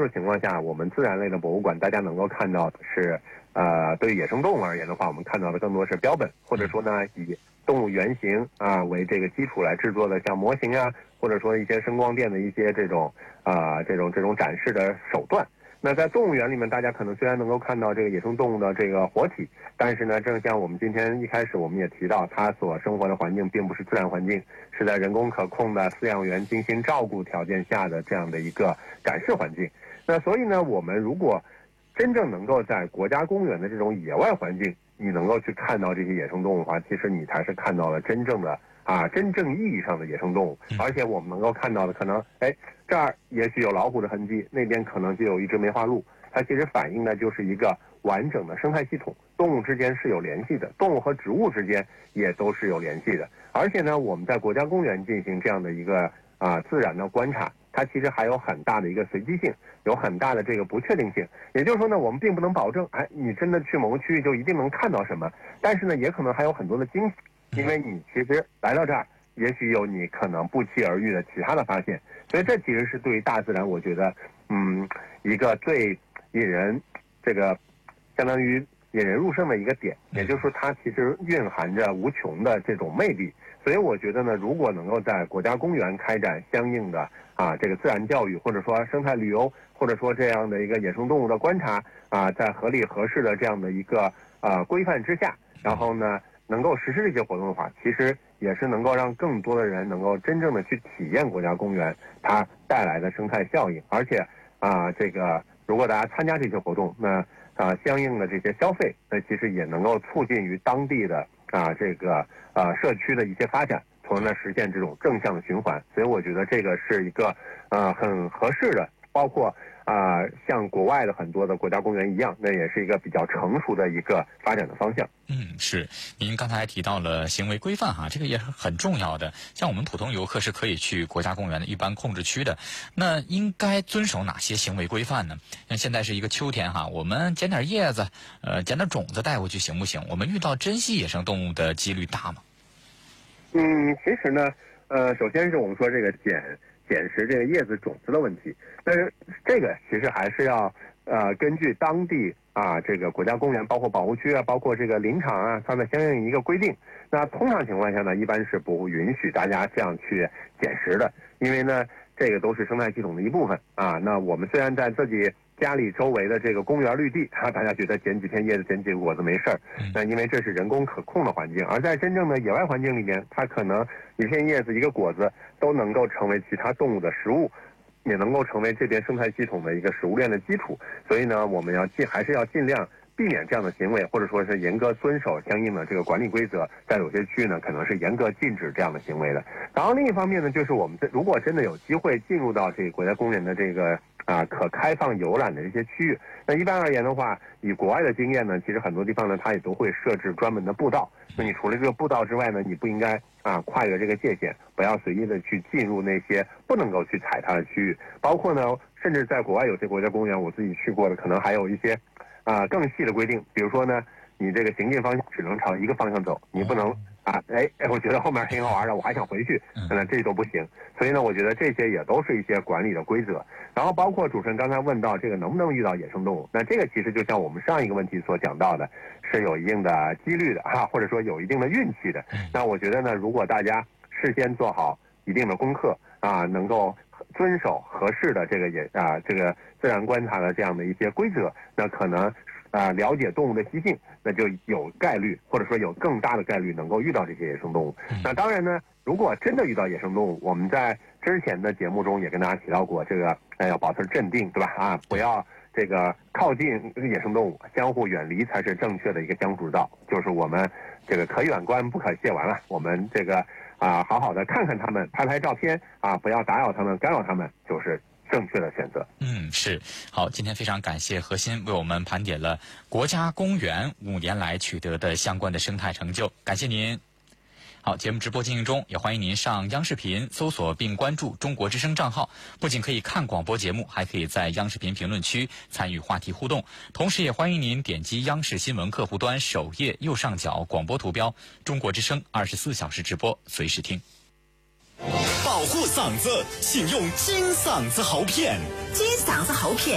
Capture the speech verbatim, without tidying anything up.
的情况下，我们自然类的博物馆，大家能够看到的是，呃，对于野生动物而言的话，我们看到的更多是标本，或者说呢，以动物原型啊为这个基础来制作的，像模型啊，或者说一些声光电的一些这种啊、呃、这种这种展示的手段。那在动物园里面，大家可能虽然能够看到这个野生动物的这个活体，但是呢，正像我们今天一开始我们也提到，它所生活的环境并不是自然环境，是在人工可控的饲养员精心照顾条件下的这样的一个展示环境。那所以呢，我们如果真正能够在国家公园的这种野外环境，你能够去看到这些野生动物的话，其实你才是看到了真正的啊，真正意义上的野生动物。而且我们能够看到的，可能哎，这儿也许有老虎的痕迹，那边可能就有一只梅花鹿，它其实反映的就是一个完整的生态系统，动物之间是有联系的，动物和植物之间也都是有联系的。而且呢，我们在国家公园进行这样的一个啊自然的观察，它其实还有很大的一个随机性，有很大的这个不确定性。也就是说呢，我们并不能保证，哎，你真的去某个区域就一定能看到什么，但是呢，也可能还有很多的惊喜，因为你其实来到这儿，也许有你可能不期而遇的其他的发现。所以这其实是对于大自然，我觉得，嗯，一个最引人这个相当于引人入胜的一个点，也就是说，它其实蕴含着无穷的这种魅力。所以我觉得呢，如果能够在国家公园开展相应的啊这个自然教育，或者说生态旅游，或者说这样的一个野生动物的观察啊，在合理合适的这样的一个呃规范之下，然后呢能够实施这些活动的话，其实也是能够让更多的人能够真正的去体验国家公园它带来的生态效应。而且啊，这个如果大家参加这些活动，那啊相应的这些消费，那其实也能够促进于当地的啊这个呃社区的一些发展，从而呢实现这种正向的循环。所以我觉得这个是一个呃很合适的，包括啊、呃，像国外的很多的国家公园一样，那也是一个比较成熟的一个发展的方向。 嗯，是。您刚才提到了行为规范哈，这个也是很重要的。像我们普通游客是可以去国家公园的一般控制区的，那应该遵守哪些行为规范呢？像现在是一个秋天哈，我们捡点叶子，呃，捡点种子带回去行不行？我们遇到珍稀野生动物的几率大吗？ 嗯，其实呢，呃，首先是我们说这个捡。捡拾这个叶子种子的问题，但是这个其实还是要呃根据当地啊这个国家公园，包括保护区啊，包括这个林场啊，它的相应一个规定。那通常情况下呢，一般是不允许大家这样去捡拾的，因为呢这个都是生态系统的一部分啊。那我们虽然在自己家里周围的这个公园绿地，啊，大家觉得捡几片叶子、捡几个果子没事儿，那因为这是人工可控的环境。而在真正的野外环境里面，它可能一片叶子、一个果子都能够成为其他动物的食物，也能够成为这边生态系统的一个食物链的基础。所以呢，我们要尽还是要尽量避免这样的行为，或者说是严格遵守相应的这个管理规则。在有些区域呢，可能是严格禁止这样的行为的。然后另一方面呢，就是我们如果真的有机会进入到这个国家公园的这个啊可开放游览的这些区域，那一般而言的话，以国外的经验呢，其实很多地方呢，它也都会设置专门的步道。那你除了这个步道之外呢，你不应该啊跨越这个界限，不要随意的去进入那些不能够去踩踏的区域。包括呢，甚至在国外有些国家公园，我自己去过的，可能还有一些啊更细的规定，比如说呢，你这个行进方向只能朝一个方向走，你不能啊，哎哎，我觉得后面挺好玩的，我还想回去，那这都不行。所以呢，我觉得这些也都是一些管理的规则。然后包括主持人刚才问到这个能不能遇到野生动物，那这个其实就像我们上一个问题所讲到的，是有一定的几率的哈、啊，或者说有一定的运气的。那我觉得呢，如果大家事先做好一定的功课啊，能够遵守合适的这个也啊这个自然观察的这样的一些规则，那可能啊了解动物的习性，那就有概率或者说有更大的概率能够遇到这些野生动物。那当然呢，如果真的遇到野生动物，我们在之前的节目中也跟大家提到过，这个哎要保持镇定，对吧？啊，不要这个靠近野生动物，相互远离才是正确的一个相处之道。就是我们这个可远观不可亵玩了，我们这个啊好好的看看他们，拍拍照片啊，不要打扰他们、干扰他们，就是正确的选择。 嗯，是。好，今天非常感谢何鑫为我们盘点了国家公园五年来取得的相关的生态成就，感谢您。好，节目直播进行中，也欢迎您上央视频搜索并关注中国之声账号，不仅可以看广播节目，还可以在央视频评论区参与话题互动。同时也欢迎您点击央视新闻客户端首页右上角广播图标中国之声二十四小时直播，随时听。 保护嗓子，请用金嗓子喉片。 金嗓子喉片